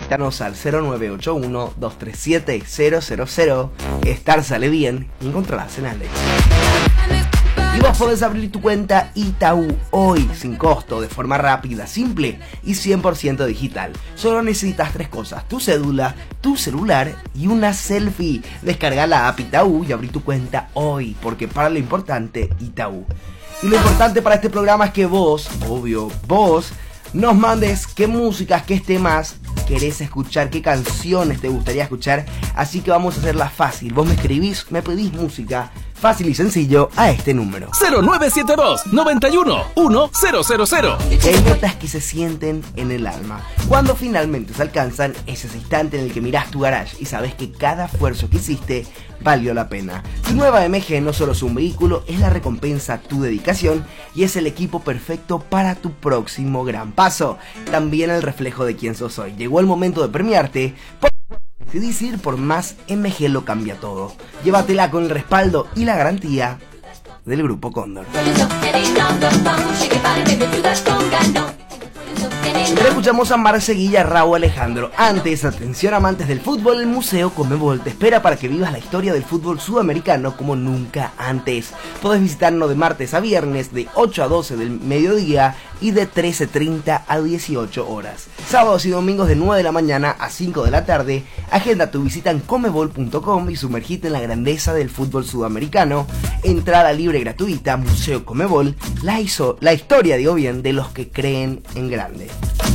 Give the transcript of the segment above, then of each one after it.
visítanos al 0981-237-000. Star sale bien y encontrarás en Alex. Y vos podés abrir tu cuenta Itaú hoy, sin costo, de forma rápida, simple y 100% digital. Solo necesitas 3 cosas: tu cédula, tu celular y una selfie. Descarga la app Itaú y abrí tu cuenta hoy, porque para lo importante, Itaú. Y lo importante para este programa es que vos, obvio, vos, nos mandes qué músicas, qué temas querés escuchar, qué canciones te gustaría escuchar. Así que vamos a hacerla fácil. Vos me escribís, me pedís música, fácil y sencillo, a este número 0972-91-1000. Y hay notas que se sienten en el alma. Cuando finalmente se alcanzan, es ese instante en el que mirás tu garage y sabes que cada esfuerzo que hiciste valió la pena. Tu nueva MG no solo es un vehículo, es la recompensa a tu dedicación y es el equipo perfecto para tu próximo gran paso. También el reflejo de quién sos hoy. Llegó el momento de premiarte. Decidís ir por más, MG lo cambia todo. Llévatela con el respaldo y la garantía del Grupo Cóndor. Escuchamos a Marc Seguilla, Raúl Alejandro. Antes, atención amantes del fútbol, el Museo Conmebol te espera para que vivas la historia del fútbol sudamericano como nunca antes. Podés visitarnos de martes a viernes de 8 a 12 del mediodía y de 13:30 a 18 horas. Sábados y domingos de 9 de la mañana a 5 de la tarde. Agenda tu visita en conmebol.com y sumergite en la grandeza del fútbol sudamericano. Entrada libre y gratuita, Museo Conmebol, la historia, digo bien, de los que creen en grande.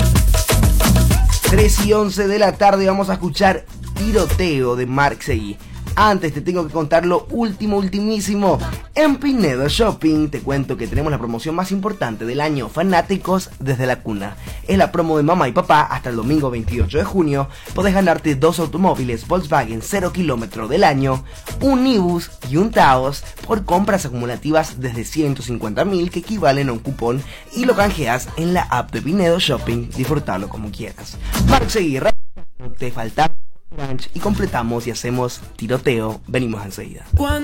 3 y 11 de la tarde vamos a escuchar Tiroteo de Marc Seguí. Antes te tengo que contar lo ultimísimo. En Pinedo Shopping te cuento que tenemos la promoción más importante del año, fanáticos desde la cuna. Es la promo de mamá y papá hasta el domingo 28 de junio. Podés ganarte 2 automóviles Volkswagen 0 kilómetro del año, un Nibus y un Taos por compras acumulativas desde 150.000 que equivalen a un cupón y lo canjeas en la app de Pinedo Shopping. Disfrutalo como quieras. Marc Seguí, te falta y completamos y hacemos tiroteo. Venimos enseguida.